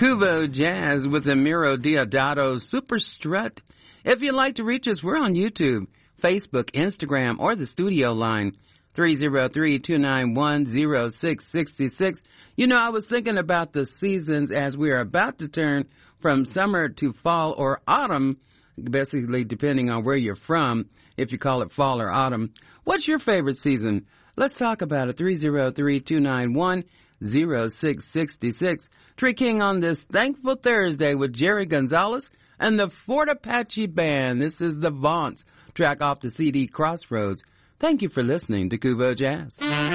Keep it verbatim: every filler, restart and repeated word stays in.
Kuvo Jazz with Emiro Diodato Super Strut. If you'd like to reach us, we're on YouTube, Facebook, Instagram, or the studio line, three oh three, two nine one, oh six six six. You know, I was thinking about the seasons as we are about to turn from summer to fall or autumn, basically depending on where you're from, if you call it fall or autumn. What's your favorite season? Let's talk about it. three oh three, two nine one, oh six six six. Tree King on this Thankful Thursday with Jerry Gonzalez and the Fort Apache Band. This is the Vaunts, track off the C D Crossroads. Thank you for listening to Kuvo Jazz.